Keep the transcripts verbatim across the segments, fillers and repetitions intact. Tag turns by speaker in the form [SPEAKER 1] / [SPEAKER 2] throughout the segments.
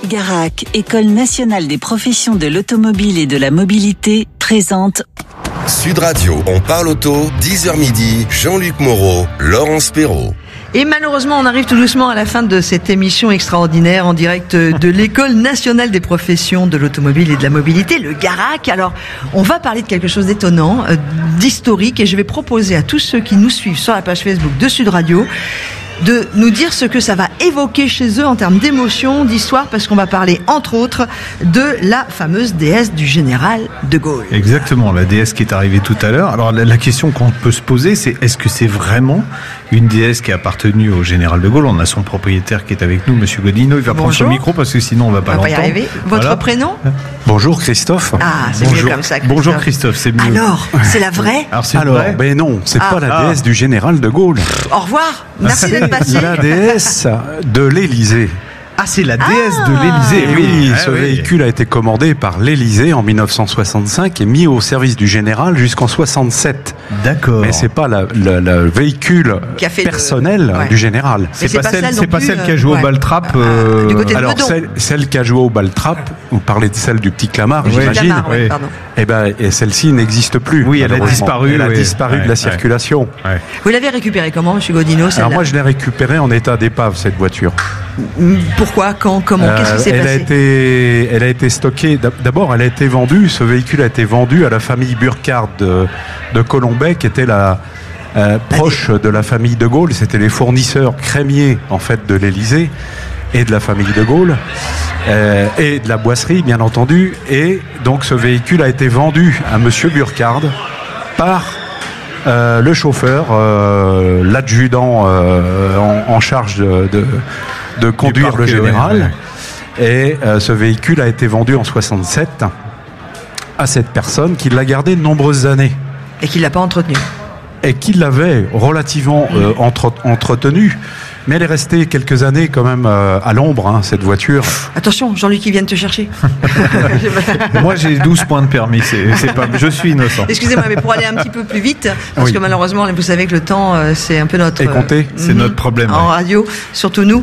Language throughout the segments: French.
[SPEAKER 1] Garac, École nationale des professions de l'automobile et de la mobilité, présente
[SPEAKER 2] Sud Radio, on parle auto, dix heures midi, Jean-Luc Moreau, Laurence Perrault.
[SPEAKER 3] Et malheureusement, on arrive tout doucement à la fin de cette émission extraordinaire en direct de l'École nationale des professions de l'automobile et de la mobilité, le Garac. Alors, on va parler de quelque chose d'étonnant, euh, d'historique, et je vais proposer à tous ceux qui nous suivent sur la page Facebook de Sud Radio de nous dire ce que ça va évoquer chez eux en termes d'émotion, d'histoire, parce qu'on va parler, entre autres, de la fameuse déesse du général de Gaulle.
[SPEAKER 4] Exactement, la déesse qui est arrivée tout à l'heure. Alors, la, la question qu'on peut se poser, c'est est-ce que c'est vraiment une déesse qui a appartenu au général de Gaulle? On a son propriétaire qui est avec nous, Monsieur Godino. Il va
[SPEAKER 3] Bonjour.
[SPEAKER 4] prendre son micro parce que sinon on va pas
[SPEAKER 3] on va
[SPEAKER 4] l'entendre.
[SPEAKER 3] y arriver. Votre
[SPEAKER 4] Voilà.
[SPEAKER 3] prénom?
[SPEAKER 5] Bonjour Christophe.
[SPEAKER 3] Ah, c'est
[SPEAKER 4] Bonjour.
[SPEAKER 3] mieux comme ça, Christophe.
[SPEAKER 4] Bonjour Christophe, c'est mieux.
[SPEAKER 3] Alors, c'est la vraie?
[SPEAKER 4] Alors, c'est
[SPEAKER 5] Alors,
[SPEAKER 4] vrai
[SPEAKER 5] ben non, c'est
[SPEAKER 3] Ah.
[SPEAKER 5] pas la
[SPEAKER 4] Ah.
[SPEAKER 5] déesse du général de Gaulle.
[SPEAKER 3] Au revoir. Merci d'être passé.
[SPEAKER 5] La déesse de l'Élysée.
[SPEAKER 4] Ah, c'est la déesse
[SPEAKER 3] Ah.
[SPEAKER 4] de l'Élysée.
[SPEAKER 5] Et oui,
[SPEAKER 4] Ah,
[SPEAKER 5] ce
[SPEAKER 4] oui.
[SPEAKER 5] véhicule a été commandé par l'Élysée en dix-neuf cent soixante-cinq et mis au service du général jusqu'en soixante-sept.
[SPEAKER 4] D'accord.
[SPEAKER 5] Mais c'est pas la- la- le véhicule
[SPEAKER 3] Qui a fait le-
[SPEAKER 5] personnel
[SPEAKER 3] Ouais.
[SPEAKER 5] du général.
[SPEAKER 4] C'est
[SPEAKER 3] c'est
[SPEAKER 4] pas,
[SPEAKER 3] pas
[SPEAKER 4] celle,
[SPEAKER 3] celle
[SPEAKER 4] c'est
[SPEAKER 3] non
[SPEAKER 4] pas
[SPEAKER 3] plus,
[SPEAKER 4] celle qui a
[SPEAKER 3] euh,
[SPEAKER 4] joué
[SPEAKER 3] ouais.
[SPEAKER 4] au baltrap.
[SPEAKER 3] Ah,
[SPEAKER 4] euh,
[SPEAKER 3] du côté de
[SPEAKER 5] Alors
[SPEAKER 3] Meudon.
[SPEAKER 5] celle, celle qui a joué au baltrap, vous parlez de celle du petit Clamart,
[SPEAKER 3] Oui,
[SPEAKER 5] j'imagine.
[SPEAKER 3] Clamart, ouais,
[SPEAKER 4] oui.
[SPEAKER 3] pardon.
[SPEAKER 5] Eh ben, et celle-ci n'existe plus.
[SPEAKER 4] Oui, elle a
[SPEAKER 5] malheureusement.
[SPEAKER 4] disparu,
[SPEAKER 5] Elle a
[SPEAKER 4] oui.
[SPEAKER 5] disparu
[SPEAKER 4] Ouais,
[SPEAKER 5] de la
[SPEAKER 4] ouais.
[SPEAKER 5] circulation.
[SPEAKER 4] Ouais.
[SPEAKER 3] Vous l'avez récupérée comment, Monsieur Godino, celle-là?
[SPEAKER 5] Alors moi, je l'ai récupérée en état d'épave, cette voiture.
[SPEAKER 3] Pourquoi? Quand? Comment? Qu'est-ce qui s'est
[SPEAKER 5] Euh, elle a
[SPEAKER 3] passé?
[SPEAKER 5] été, elle a été stockée. D'abord, elle a été vendue. Ce véhicule a été vendu à la famille Burkhard de, de Colombey, qui était la euh, proche de la famille de Gaulle. C'était les fournisseurs crémiers en fait de l'Élysée et de la famille de Gaulle euh, et de la boisserie, bien entendu. Et donc, ce véhicule a été vendu à Monsieur Burkhard par euh, le chauffeur, euh, l'adjudant euh, en, en charge de, de, de conduire
[SPEAKER 4] parquet,
[SPEAKER 5] le général.
[SPEAKER 4] ouais, ouais.
[SPEAKER 5] Et euh, ce véhicule a été vendu en soixante-sept à cette personne qui l'a gardé de nombreuses années
[SPEAKER 3] Et qu'il l'a pas entretenu.
[SPEAKER 5] et qui l'avait relativement euh, entre- entretenu. Mais elle est restée quelques années quand même euh, à l'ombre, hein, cette voiture.
[SPEAKER 3] Attention, Jean-Luc, il vient de te chercher.
[SPEAKER 4] Moi, j'ai douze points de permis. C'est, c'est pas, je suis innocent.
[SPEAKER 3] Excusez-moi, mais pour aller un petit peu plus vite, parce
[SPEAKER 5] Oui.
[SPEAKER 3] que malheureusement, vous savez que le temps, euh, c'est un peu notre...
[SPEAKER 5] Et compté.
[SPEAKER 4] C'est notre problème,
[SPEAKER 3] En
[SPEAKER 4] ouais.
[SPEAKER 3] radio, surtout nous.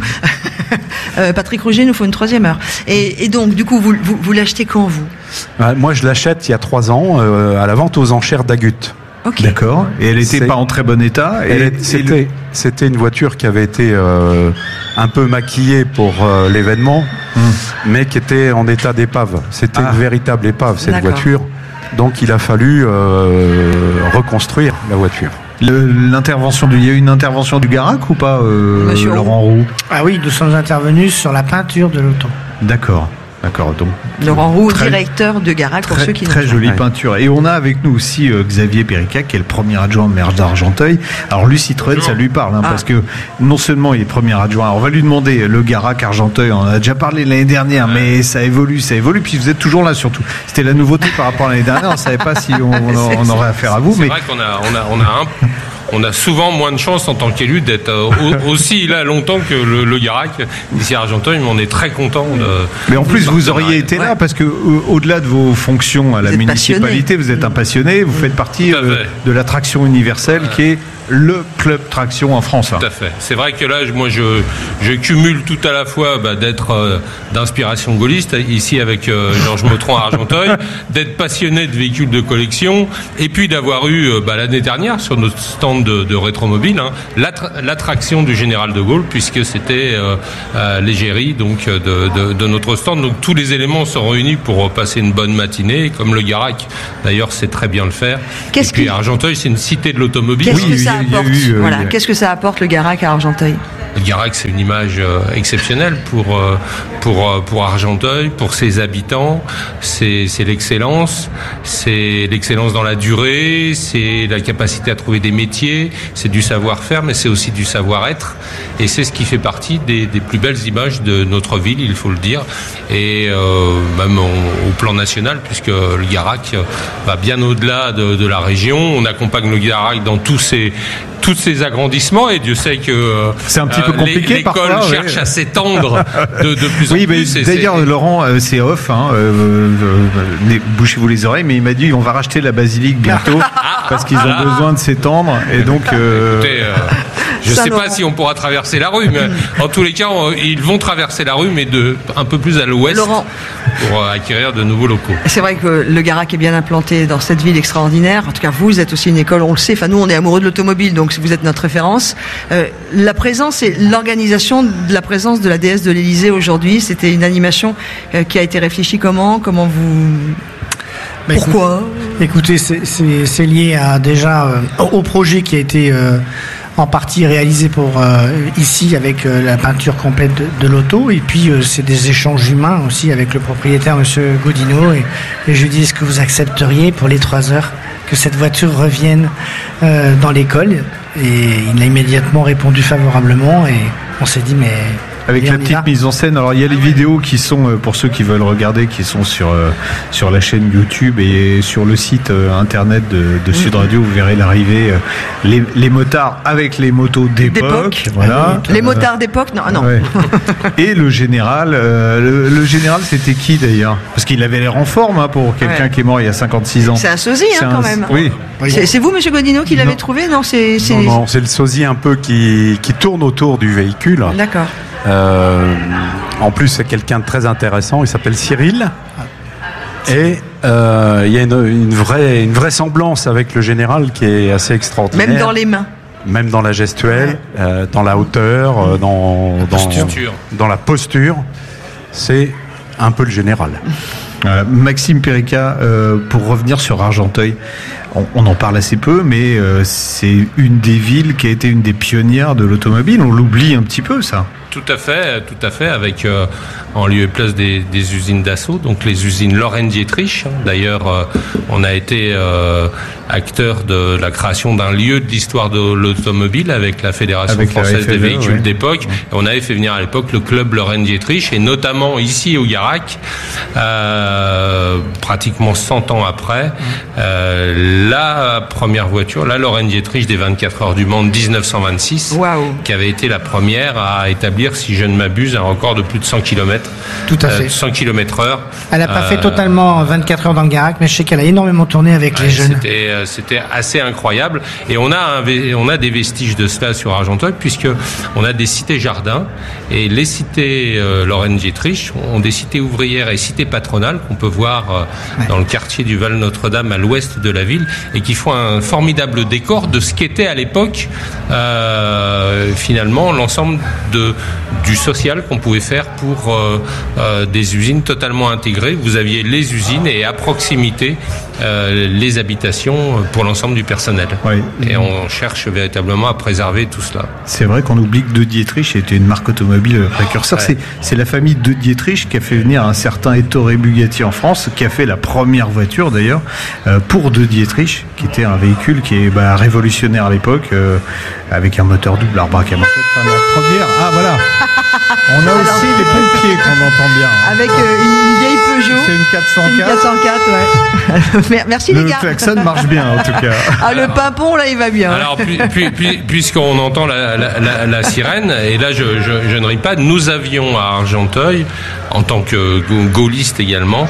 [SPEAKER 3] Euh, Patrick Rouget, il nous faut une troisième heure. Et, et donc, du coup, vous, vous, vous l'achetez quand, vous?
[SPEAKER 5] Euh, moi, je l'achète il y a trois ans euh, à la vente aux enchères d'Agut.
[SPEAKER 3] Ok.
[SPEAKER 4] D'accord. Et elle était
[SPEAKER 5] C'est-
[SPEAKER 4] pas en très bon état. Et,
[SPEAKER 5] Elle est-
[SPEAKER 4] et le-
[SPEAKER 5] C'était c'était une voiture qui avait été euh, un peu maquillée pour euh, l'événement, mais qui était en état d'épave. C'était
[SPEAKER 4] Ah.
[SPEAKER 5] une véritable épave, cette
[SPEAKER 3] D'accord.
[SPEAKER 5] voiture. Donc il a fallu euh, reconstruire la voiture.
[SPEAKER 4] le- l'intervention du, il y a eu une intervention du Garac ou pas, euh,
[SPEAKER 3] Monsieur
[SPEAKER 4] Laurent Roux?
[SPEAKER 6] Ah oui, nous sommes intervenus sur la peinture de l'auto.
[SPEAKER 4] D'accord. D'accord. Donc
[SPEAKER 3] Laurent Roux,
[SPEAKER 4] Très-
[SPEAKER 3] directeur de Garac, pour
[SPEAKER 4] très,
[SPEAKER 3] ceux qui
[SPEAKER 4] très
[SPEAKER 3] n'ont
[SPEAKER 4] jolie
[SPEAKER 5] Ouais.
[SPEAKER 4] peinture. Et on a avec nous aussi euh, Xavier Péricac, qui est le premier adjoint de maire d'Argenteuil. Alors lui, Citroën, ça lui parle, hein,
[SPEAKER 3] Ah.
[SPEAKER 4] parce que non seulement il est premier adjoint, alors on va lui demander le Garac Argenteuil, on en a déjà parlé l'année dernière, mais ça évolue, ça évolue, puis vous êtes toujours là surtout. C'était la nouveauté par rapport à l'année dernière, on ne savait pas si on, on, on aurait affaire à vous,
[SPEAKER 7] C'est
[SPEAKER 4] mais
[SPEAKER 7] vrai qu'on a, on a, on a un, on a souvent moins de chance en tant qu'élu d'être euh, au- aussi là longtemps que le, le Garac ici à Argenteuil, mais on est très content de.
[SPEAKER 4] Mais en plus, vous
[SPEAKER 7] sortir
[SPEAKER 4] auriez
[SPEAKER 7] d'un-
[SPEAKER 4] été là
[SPEAKER 3] Ouais.
[SPEAKER 4] parce que euh, au-delà de vos fonctions à la
[SPEAKER 3] Vous êtes
[SPEAKER 4] municipalité,
[SPEAKER 3] passionné.
[SPEAKER 4] vous êtes un passionné, vous faites partie
[SPEAKER 7] Tout à
[SPEAKER 4] euh,
[SPEAKER 7] fait.
[SPEAKER 4] de l'attraction universelle qui est le club traction en France.
[SPEAKER 7] Tout à fait. C'est vrai que là, je- moi, je, je cumule tout à la fois bah, d'être euh, d'inspiration gaulliste ici avec euh, Georges Mautron à Argenteuil, d'être passionné de véhicules de collection, et puis d'avoir eu euh, bah, l'année dernière sur notre stand de, de rétromobile hein, l'attra- l'attraction du général de Gaulle, puisque c'était euh, euh, l'égérie donc de, de, de notre stand. Donc tous les éléments sont réunis pour passer une bonne matinée, comme le Garac. D'ailleurs, c'est très bien le faire.
[SPEAKER 3] Qu'est-ce
[SPEAKER 7] et puis
[SPEAKER 3] qui-
[SPEAKER 7] Argenteuil, c'est une cité de l'automobile.
[SPEAKER 3] Qu'est-ce
[SPEAKER 4] Oui,
[SPEAKER 3] que
[SPEAKER 4] il y
[SPEAKER 3] ça
[SPEAKER 4] a- il y a
[SPEAKER 3] apporte
[SPEAKER 4] eu, euh,
[SPEAKER 3] Voilà,
[SPEAKER 4] il y a-
[SPEAKER 3] qu'est-ce que ça apporte le Garac à Argenteuil?
[SPEAKER 7] Le Garac, c'est une image euh, exceptionnelle pour, euh, pour, euh, pour Argenteuil, pour ses habitants. C'est, c'est l'excellence, c'est l'excellence dans la durée, c'est la capacité à trouver des métiers, c'est du savoir-faire, mais c'est aussi du savoir-être. Et c'est ce qui fait partie des, des plus belles images de notre ville, il faut le dire. Et euh, même au, au plan national, puisque le Garac va bien au-delà de, de la région. On accompagne le Garac dans tous ses, tous ses agrandissements, et Dieu sait que euh,
[SPEAKER 4] C'est un petit peu
[SPEAKER 7] euh,
[SPEAKER 4] compliqué
[SPEAKER 7] l'é- l'école
[SPEAKER 4] parfois, ouais.
[SPEAKER 7] cherche à s'étendre de, de plus
[SPEAKER 4] Oui,
[SPEAKER 7] en
[SPEAKER 4] mais
[SPEAKER 7] plus. et
[SPEAKER 4] d'ailleurs,
[SPEAKER 7] c'est-
[SPEAKER 4] Laurent, euh, c'est off. Hein, euh, euh, euh, bouchez-vous les oreilles, mais il m'a dit on va racheter la basilique bientôt parce qu'ils ont
[SPEAKER 7] Ah.
[SPEAKER 4] besoin de s'étendre. Et donc, euh,
[SPEAKER 7] Écoutez, euh, Je ne sais pas si on pourra traverser la rue, mais en tous les cas, on, ils vont traverser la rue, mais de un peu plus à l'ouest, Laurent, pour euh, acquérir de nouveaux locaux.
[SPEAKER 3] C'est vrai que le Garac est bien implanté dans cette ville extraordinaire. En tout cas, vous êtes aussi une école, on le sait. Enfin, nous, on est amoureux de l'automobile, donc vous êtes notre référence. Euh, la présence et l'organisation de la présence de la déesse de l'Élysée aujourd'hui, c'était une animation euh, qui a été réfléchie comment, comment vous...
[SPEAKER 6] Bah,
[SPEAKER 3] Pourquoi ?
[SPEAKER 6] Écoutez, c'est, c'est, c'est lié à déjà euh, au projet qui a été euh, en partie réalisé pour euh, ici avec euh, la peinture complète de, de l'auto, et puis euh, c'est des échanges humains aussi avec le propriétaire, Monsieur Godino, et, et je lui dis, est-ce que vous accepteriez pour les trois heures que cette voiture revienne euh, dans l'école ? Et il a immédiatement répondu favorablement, et on s'est dit, mais...
[SPEAKER 4] Avec la petite mise en scène, alors il y a les vidéos qui sont, pour ceux qui veulent regarder, qui sont sur sur la chaîne YouTube et sur le site internet de, de Sud Radio, vous verrez l'arrivée, les, les motards avec les motos d'époque,
[SPEAKER 3] d'époque.
[SPEAKER 4] voilà.
[SPEAKER 3] Les motards d'époque, non, non.
[SPEAKER 4] Ouais. Et le général, euh, le, le général, c'était qui d'ailleurs ? Parce qu'il avait l'air en forme hein, pour quelqu'un ouais. qui est mort il y a cinquante-six ans.
[SPEAKER 3] C'est un sosie hein, quand même.
[SPEAKER 4] Oui.
[SPEAKER 3] C'est, c'est vous, Monsieur Godino, qui l'avez non. trouvé ? Non, c'est c'est...
[SPEAKER 5] Non, non, c'est le sosie un peu qui qui tourne autour du véhicule.
[SPEAKER 3] D'accord.
[SPEAKER 5] Euh, en plus, c'est quelqu'un de très intéressant. Il s'appelle Cyril. Et euh, il y a une, une vraie, une vraie semblance avec le général qui est assez extraordinaire.
[SPEAKER 3] Même dans les mains.
[SPEAKER 5] Même dans la gestuelle, ouais. euh, dans la hauteur, euh, dans,
[SPEAKER 7] la
[SPEAKER 5] dans, dans la posture. C'est un peu le général.
[SPEAKER 4] Euh, Maxime Périca, euh, pour revenir sur Argenteuil, on, on en parle assez peu, mais euh, c'est une des villes qui a été une des pionnières de l'automobile. On l'oublie un petit peu, ça.
[SPEAKER 7] Tout à fait, tout à fait, avec euh, en lieu et place des, des usines d'assaut, donc les usines Lorraine-Dietrich. D'ailleurs, euh, on a été euh, acteur de la création d'un lieu de l'histoire de l'automobile avec la Fédération avec française des véhicules ouais. d'époque. Et on avait fait venir à l'époque le club Lorraine-Dietrich, et notamment ici au Garac, euh, pratiquement cent ans après, euh, la première voiture, la Lorraine-Dietrich des vingt-quatre heures du Mans de dix-neuf cent vingt-six, wow. qui avait été la première à établir, si je ne m'abuse, un record de plus de cent kilomètres.
[SPEAKER 6] Tout à fait.
[SPEAKER 7] Euh, cent kilomètres heure.
[SPEAKER 6] Elle n'a pas
[SPEAKER 7] euh,
[SPEAKER 6] fait totalement vingt-quatre heures dans le Garac, mais je sais qu'elle a énormément tourné avec ouais, les jeunes.
[SPEAKER 7] C'était, euh, c'était assez incroyable. Et on a, un, on a des vestiges de cela sur Argenteuil, puisque on a des cités-jardins. Et les cités euh, Lorraine-Dietrich ont des cités ouvrières et cités patronales qu'on peut voir euh, ouais. dans le quartier du Val-Notre-Dame, à l'ouest de la ville, et qui font un formidable décor de ce qu'était à l'époque, euh, finalement, l'ensemble de du social qu'on pouvait faire pour euh, euh, des usines totalement intégrées. Vous aviez les usines et à proximité euh, les habitations pour l'ensemble du personnel. Oui. Et on cherche véritablement à préserver tout cela.
[SPEAKER 4] C'est vrai qu'on oublie que De Dietrich était une marque automobile précurseur. Ouais. C'est, c'est la famille De Dietrich qui a fait venir un certain Ettore Bugatti en France, qui a fait la première voiture d'ailleurs euh, pour De Dietrich, qui était un véhicule qui est bah, révolutionnaire à l'époque, euh, avec un moteur double arbre à moquette. Enfin, la première. Ah voilà. On a alors, aussi les pompiers qu'on entend bien.
[SPEAKER 3] Avec euh, une vieille Peugeot.
[SPEAKER 4] C'est une quatre cent quatre.
[SPEAKER 3] Une quatre cent quatre, ouais. Merci
[SPEAKER 4] le
[SPEAKER 3] les gars.
[SPEAKER 4] Le klaxon marche bien en tout cas.
[SPEAKER 3] Ah, le pimpon là, il va bien.
[SPEAKER 7] Alors, puis, puis, puis, puisqu'on entend la, la, la, la sirène, et là je, je, je ne ris pas, nous avions à Argenteuil, en tant que gaulliste également,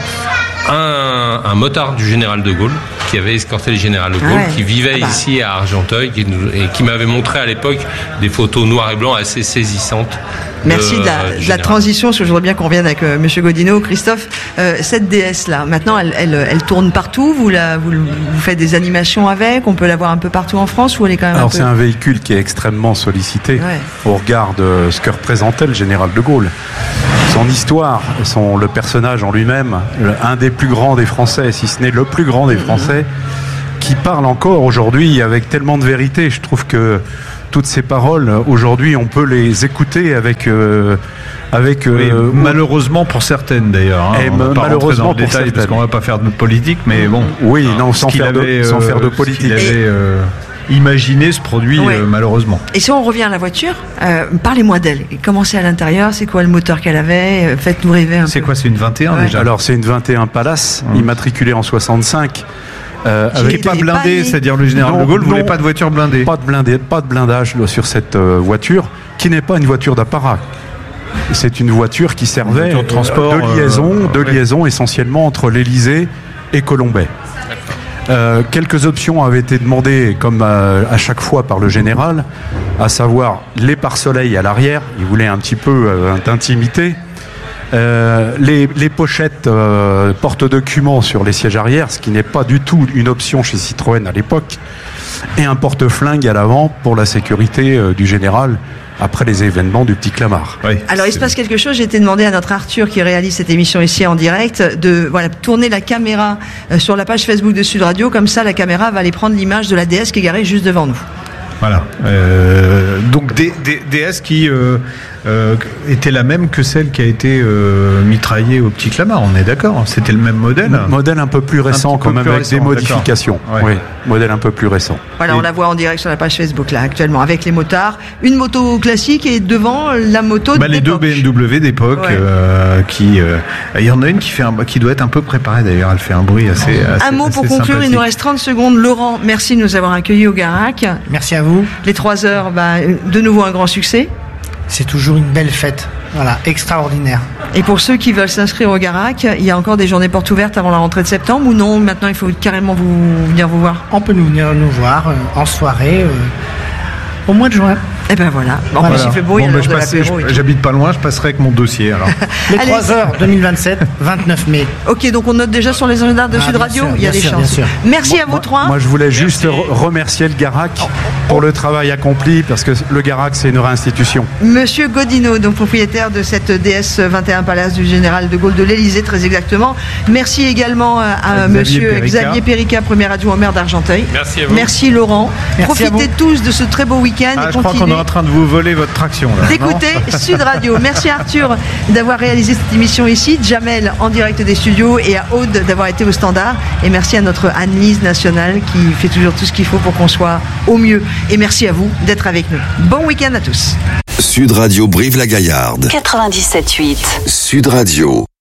[SPEAKER 7] un, un motard du général de Gaulle qui avait escorté le général de Gaulle, ah ouais. qui vivait ah bah. ici à Argenteuil, qui nous, et qui m'avait montré à l'époque des photos noir et blanc assez saisissantes.
[SPEAKER 3] Merci de, de, la, de la transition, parce que je voudrais bien qu'on revienne avec euh, Monsieur Godino. Christophe, euh, cette déesse-là, maintenant, elle, elle, elle tourne partout. Vous, la, vous, vous faites des animations avec. On peut la voir un peu partout en France, ou elle est quand même
[SPEAKER 5] Alors
[SPEAKER 3] un peu...
[SPEAKER 5] c'est un véhicule qui est extrêmement sollicité ouais. au regard de ce que représentait le général de Gaulle. Son histoire, son, le personnage en lui-même, un des plus grands des Français, si ce n'est le plus grand des Français, mmh. qui parle encore aujourd'hui avec tellement de vérité. Je trouve que toutes ces paroles, aujourd'hui, on peut les écouter avec... Euh, avec
[SPEAKER 4] oui, euh, malheureusement pour certaines d'ailleurs. Hein.
[SPEAKER 5] Et
[SPEAKER 4] on va pas
[SPEAKER 5] malheureusement
[SPEAKER 4] dans le détail parce qu'on va pas faire de politique, mais bon.
[SPEAKER 5] Oui, non, sans faire,
[SPEAKER 4] avait,
[SPEAKER 5] de, sans faire de politique.
[SPEAKER 4] Il avait euh, imaginé ce produit ouais. euh, malheureusement.
[SPEAKER 3] Et si on revient à la voiture, euh, parlez-moi d'elle. Comment c'est à l'intérieur ? C'est quoi le moteur qu'elle avait ? Faites-nous rêver un
[SPEAKER 4] c'est
[SPEAKER 3] peu.
[SPEAKER 4] C'est quoi ? C'est une vingt et un ouais. déjà ?
[SPEAKER 5] Alors c'est une vingt et un Palace, hum. immatriculée en soixante-cinq.
[SPEAKER 4] Euh, avec pas blindé, c'est-à-dire le général non, de Gaulle ne voulait pas de voiture blindée.
[SPEAKER 5] Pas de blindé, pas de blindage là, sur cette euh, voiture, qui n'est pas une voiture d'apparat. C'est une voiture qui servait
[SPEAKER 4] de, transport,
[SPEAKER 5] de liaison,
[SPEAKER 4] euh,
[SPEAKER 5] de
[SPEAKER 4] ouais.
[SPEAKER 5] liaison essentiellement entre l'Élysée et Colombey. Euh, quelques options avaient été demandées, comme à, à chaque fois par le général, à savoir les pare-soleils à l'arrière. Ils voulaient un petit peu euh, d'intimité. Euh, les, les pochettes euh, porte-documents sur les sièges arrière, ce qui n'est pas du tout une option chez Citroën à l'époque, et un porte-flingue à l'avant pour la sécurité euh, du général après les événements du Petit Clamart.
[SPEAKER 3] Oui, alors il se passe quelque chose, j'ai été demandé à notre Arthur qui réalise cette émission ici en direct de voilà, tourner la caméra euh, sur la page Facebook de Sud Radio, comme ça la caméra va aller prendre l'image de la D S qui est garée juste devant nous.
[SPEAKER 4] Voilà. Euh, donc D, D, DS qui euh, euh, était la même que celle qui a été euh, mitraillée au Petit Clamart, on est d'accord. C'était le même modèle.
[SPEAKER 5] M- modèle un peu plus récent quand même, avec récent, des modifications. Ouais. Oui, modèle un peu plus récent.
[SPEAKER 3] Voilà, et on la voit en direct sur la page Facebook là actuellement avec les motards. Une moto classique et devant la moto
[SPEAKER 4] bah, les deux B M W d'époque. Ouais. Euh, qui, euh, il y en a une qui fait un, qui doit être un peu préparée d'ailleurs. Elle fait un bruit assez. assez
[SPEAKER 3] un mot
[SPEAKER 4] assez
[SPEAKER 3] pour conclure.
[SPEAKER 4] Sympathique.
[SPEAKER 3] Il nous reste trente secondes. Laurent, merci de nous avoir accueillis au Garac.
[SPEAKER 6] Merci à vous.
[SPEAKER 3] Les trois heures, bah, de nouveau un grand succès.
[SPEAKER 6] C'est toujours une belle fête, voilà, extraordinaire.
[SPEAKER 3] Et pour ceux qui veulent s'inscrire au Garac, il y a encore des journées portes ouvertes avant la rentrée de septembre ou non? Maintenant, il faut carrément vous venir vous voir.
[SPEAKER 6] On peut nous venir nous voir euh, en soirée euh, au mois de juin.
[SPEAKER 3] Et ben voilà. En
[SPEAKER 4] voilà.
[SPEAKER 3] plus, il fait beau,
[SPEAKER 4] bon,
[SPEAKER 3] il y a
[SPEAKER 4] bah, je passe, je, j'habite pas loin, je passerai avec mon dossier alors.
[SPEAKER 6] Les trois heures deux mille vingt-sept, vingt-neuf mai.
[SPEAKER 3] Ok, donc on note déjà sur les agendas de ah, Sud Radio,
[SPEAKER 6] sûr,
[SPEAKER 3] il y a des
[SPEAKER 6] sûr,
[SPEAKER 3] chances. Merci
[SPEAKER 5] moi,
[SPEAKER 3] à vous
[SPEAKER 5] moi,
[SPEAKER 3] trois.
[SPEAKER 5] Moi, je voulais juste Merci. remercier le Garac pour le travail accompli, parce que le Garac, c'est une réinstitution.
[SPEAKER 3] Monsieur Godino, donc propriétaire de cette D S vingt et un Palace du Général de Gaulle de l'Élysée, très exactement. Merci également à, à Xavier Monsieur Périca. Xavier Périca, premier adjoint au maire d'Argenteuil.
[SPEAKER 7] Merci à vous.
[SPEAKER 3] Merci Laurent.
[SPEAKER 6] Merci
[SPEAKER 3] Profitez tous de ce très beau week-end.
[SPEAKER 4] Ah,
[SPEAKER 3] et
[SPEAKER 4] je
[SPEAKER 3] continuez.
[SPEAKER 4] crois qu'on est en train de vous voler votre traction. Là,
[SPEAKER 3] d'écouter Sud Radio. Merci Arthur d'avoir réalisé cette émission ici, Jamel en direct des studios et à Aude d'avoir été au standard. Et merci à notre Anne-Lise nationale qui fait toujours tout ce qu'il faut pour qu'on soit au mieux. Et merci à vous d'être avec nous. Bon week-end à tous.
[SPEAKER 2] Sud Radio Brive-la-Gaillarde.
[SPEAKER 1] quatre-vingt-dix-sept huit.
[SPEAKER 2] Sud Radio.